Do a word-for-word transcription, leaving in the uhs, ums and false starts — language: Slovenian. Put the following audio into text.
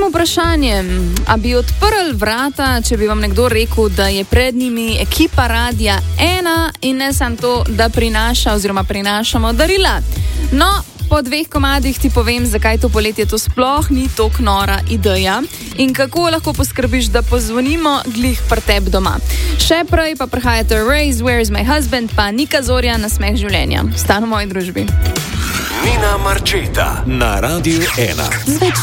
tem vprašanjem, a bi odprl vrata, če bi vam nekdo rekel, da je pred njimi ekipa Radia ena in ne samo to, da prinaša oziroma prinašamo darila. No, po dveh komadih ti povem, zakaj to poletje to sploh ni tok nora ideja in kako lahko poskrbiš, da pozvonimo glih pri tebi doma. Še prej pa prihajate Raise, Where's My Husband, pa Nika Zorja, Nasmeh življenja. Stan v moji družbi. Nina Marčeta na Radiu ena.